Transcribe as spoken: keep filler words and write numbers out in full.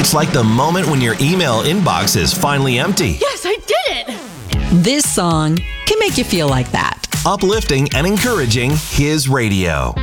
It's like the moment when your email inbox is finally empty. Yes, I did it! This song can make you feel like that. Uplifting and encouraging His radio.